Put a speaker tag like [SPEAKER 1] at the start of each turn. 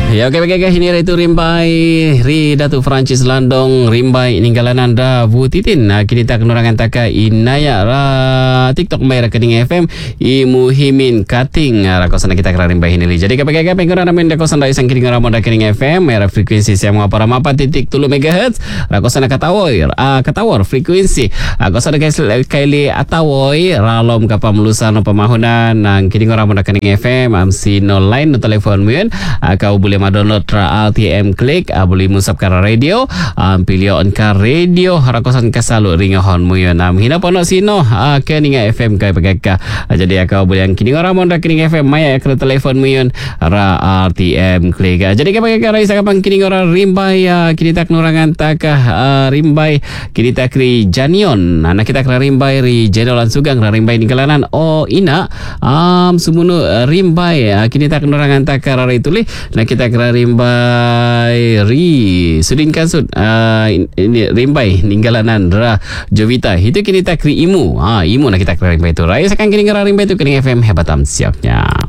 [SPEAKER 1] Ya, okey guys, ini itu Rimbai Ri Datu Francis Landong Rimbai ninggalan anda Bu Titin. Kini tak kenurangan taka inaya ra TikTok mai rekening FM Imu Himin Kating rakosana kita kira Rimbai ini. Jadi KPK pengguna namin rakosana isang kini ngaramu rekening FM era frekuensi sama para 4.3 MHz rakosana katawor frekuensi rakosana guys kaili atawoi ralom kapamlusan pemahunan nang kini ngaramu rekening FM amsi online no telepon muen kau boleh download RTM Klik, boleh musab kara radio, pilih on ka radio harakosan kasalu ringahon mo yun. Hina pono sino keninga FM kay pagka. Jadi kau boleh yang kini orang monda kening FM maya kena telefon mo yun RTM Klik. Jadi kay pagka isa kapang kini orang Rimbai kini tak nurangan tak Rimbai kini tak ri Janion. Anak kita kira Rimbai ri Jenolan Sugang Rimbai ningkalanan ina sumunu Rimbai kini tak nurangan tak kara ituli. Nah kita kira Rimbai Ri Sudin Kasut ini Rimbai ninggalanan Ra Jovita itu kini tak kira Imu Imu nak kita kira Rimbai itu Raya sekarang kini kira Rimbai itu kini FM hebatam siapnya.